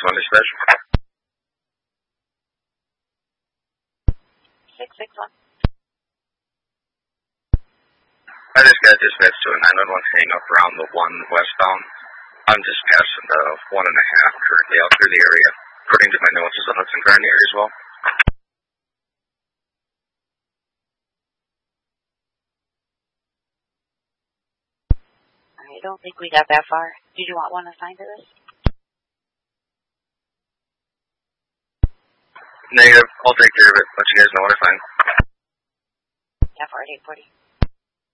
661 dispatch. 661. I just got dispatched to a 911 hang up around the 1 westbound. I'm just passing the 1.5 currently out through the area. According to my notes, is on the car in the area as well. I don't think we got that far. Did you want one assigned to this? Negative. I'll take care of it. Let you guys know what I find. Yeah, 4840.